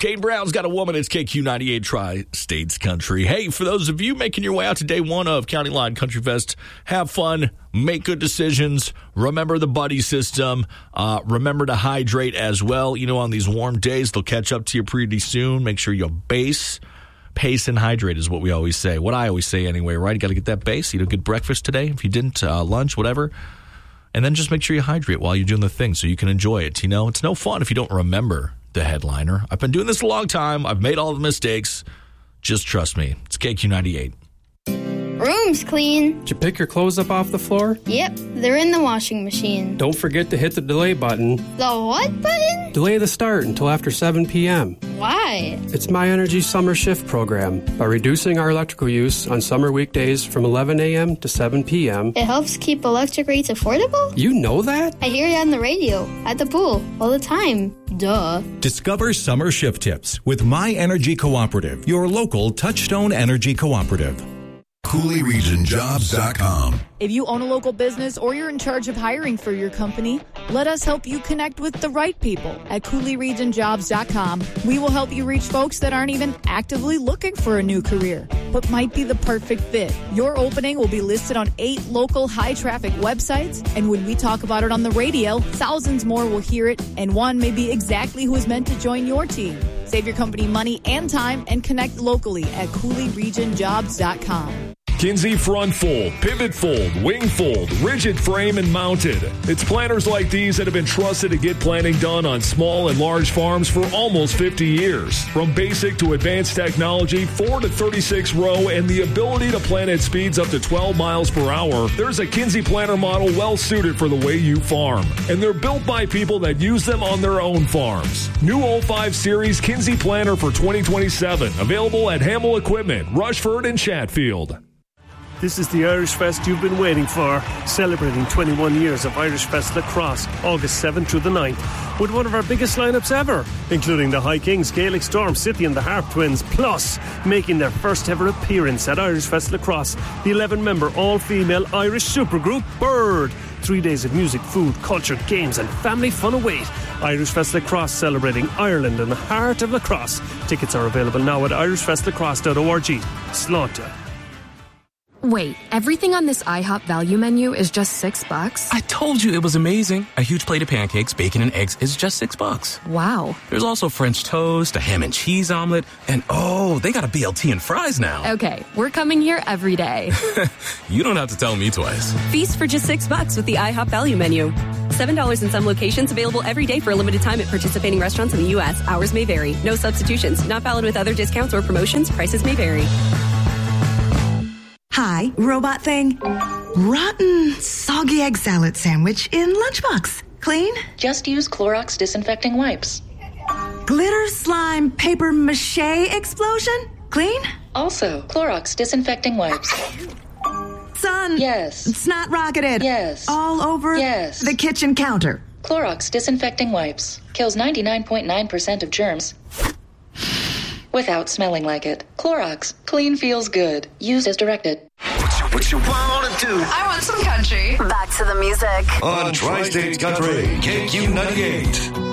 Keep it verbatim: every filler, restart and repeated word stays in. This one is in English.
Kane Brown's got a woman. It's K Q ninety-eight Tri-States Country. Hey, for those of you making your way out to day one of County Line Country Fest, have fun, make good decisions, remember the buddy system, uh, remember to hydrate as well. You know, on these warm days, they'll catch up to you pretty soon. Make sure you base, pace, and hydrate is what we always say. What I always say anyway, right? You got to get that base, eat a good breakfast today. If you didn't, uh, lunch, whatever. And then just make sure you hydrate while you're doing the thing so you can enjoy it. You know, it's no fun if you don't remember the headliner. I've been doing this a long time. I've made all the mistakes. Just trust me. It's K Q ninety-eight. Room's clean. Did you pick your clothes up off the floor? Yep, they're in the washing machine. Don't forget to hit the delay button. The what button? Delay the start until after seven p.m. Why? It's My Energy Summer Shift program. By reducing our electrical use on summer weekdays from eleven a.m. to seven p.m. It helps keep electric rates affordable? You know that? I hear it on the radio, at the pool, all the time. Duh. Discover summer shift tips with My Energy Cooperative, your local Touchstone Energy Cooperative. Cooley Region Jobs dot com. If you own a local business or you're in charge of hiring for your company, let us help you connect with the right people at Cooley Region Jobs dot com. We will help you reach folks that aren't even actively looking for a new career, but might be the perfect fit. Your opening will be listed on eight local high-traffic websites, and when we talk about it on the radio, thousands more will hear it, and one may be exactly who is meant to join your team. Save your company money and time and connect locally at Cooley Region Jobs dot com. Kinsey Front Fold, Pivot Fold, Wing Fold, Rigid Frame and Mounted. It's planters like these that have been trusted to get planting done on small and large farms for almost fifty years. From basic to advanced technology, four to thirty-six row, and the ability to plant at speeds up to twelve miles per hour, there's a Kinsey planter model well suited for the way you farm. And they're built by people that use them on their own farms. New oh five Series Kinsey planter for twenty twenty-seven. Available at Hamill Equipment, Rushford, and Chatfield. This is the Irish Fest you've been waiting for, celebrating twenty-one years of Irish Fest Lacrosse, August seventh through the ninth, with one of our biggest lineups ever, including the High Kings, Gaelic Storm, City and the Harp Twins, plus making their first ever appearance at Irish Fest Lacrosse, the eleven-member all-female Irish supergroup Bird. Three days of music, food, culture, games and family fun await. Irish Fest Lacrosse, celebrating Ireland and the heart of lacrosse. Tickets are available now at irish fest lacrosse dot org. Slánta. Wait, everything on this IHOP value menu is just six bucks? I told you it was amazing. A huge plate of pancakes, bacon, and eggs is just six bucks. Wow. There's also French toast, a ham and cheese omelet, and oh, they got a B L T and fries now. Okay, we're coming here every day. You don't have to tell me twice. Feast for just six bucks with the IHOP value menu. Seven dollars in some locations, available every day for a limited time at participating restaurants in the U S. Hours may vary. No substitutions. Not valid with other discounts or promotions. Prices may vary. Hi, robot thing. Rotten, soggy egg salad sandwich in lunchbox. Clean? Just use Clorox disinfecting wipes. Glitter slime paper mache explosion? Clean? Also, Clorox disinfecting wipes. Son. Yes. Snot rocketed. Yes. All over yes. the kitchen counter. Clorox disinfecting wipes. Kills ninety-nine point nine percent of germs without smelling like it. Clorox. Clean feels good. Used as directed. What you, what you want to do? I want some country. Back to the music. On Tri-States Country, K Q ninety-eight.